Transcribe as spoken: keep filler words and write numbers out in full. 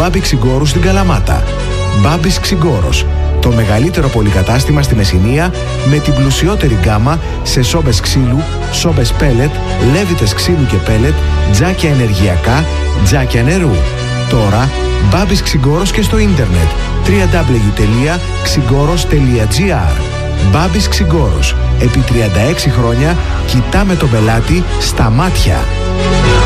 Μπάμπη Ξυγκόρου στην Καλαμάτα. Μπάμπης Ξυγκόρος, το μεγαλύτερο πολυκατάστημα στη Μεσσηνία με την πλουσιότερη γκάμα σε σόμπες ξύλου, σόμπες πέλετ, λέβητες ξύλου και πέλετ, τζάκια ενεργειακά, τζάκια νερού. Τώρα, Μπάμπης Ξυγκόρος και στο ίντερνετ double-u double-u double-u τελεία ξυγκόρος τελεία τζι άρ. Μπάμπης Ξυγκόρος. Επί τριάντα έξι χρόνια κοιτάμε τον πελάτη στα μάτια.